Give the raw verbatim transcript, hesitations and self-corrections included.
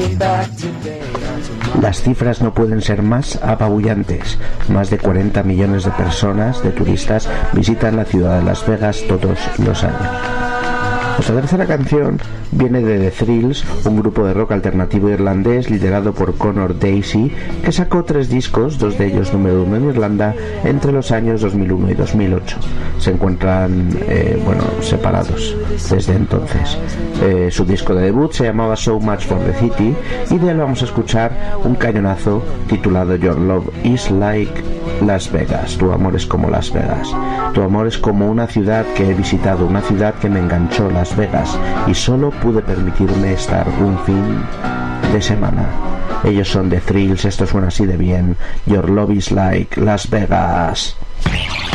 Las cifras no pueden ser más apabullantes. Más de cuarenta millones de personas, de turistas, visitan la ciudad de Las Vegas todos los años. Nuestra tercera canción viene de The Thrills, un grupo de rock alternativo irlandés liderado por Conor Daisy, que sacó tres discos, dos de ellos número uno en Irlanda, entre los años dos mil uno y dos mil ocho. Se encuentran, eh, bueno, separados desde entonces. Eh, su disco de debut se llamaba So Much for the City, y de él vamos a escuchar un cañonazo titulado Your Love is Like Las Vegas. Tu amor es como Las Vegas. Tu amor es como una ciudad que he visitado, una ciudad que me enganchó, Las Vegas, y solo pude permitirme estar un fin de semana. Ellos son The Thrills, esto suena así de bien. Your Love is Like Las Vegas.